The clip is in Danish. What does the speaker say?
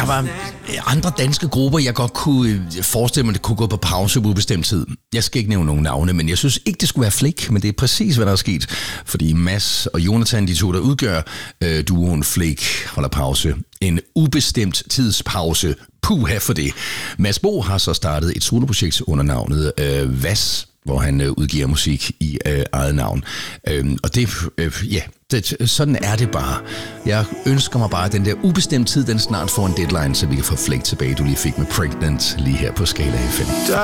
der var andre danske grupper, jeg godt kunne forestille mig, det kunne gå på pause på ubestemt tid. Jeg skal ikke nævne nogen navne, men jeg synes ikke, det skulle være Flake, men det er præcis, hvad der er sket. Fordi Mads og Jonathan, de to, der udgør duoen Flake, holder pause. En ubestemt tidspause. Puha for det. Mads Bo har så startet et soloprojekt under navnet Vas, hvor han udgiver musik i eget navn. Og det, sådan er det bare. Jeg ønsker mig bare, at den der ubestemt tid, den snart får en deadline, så vi kan få Flake tilbage, du lige fik med Pregnant lige her på Skala FM.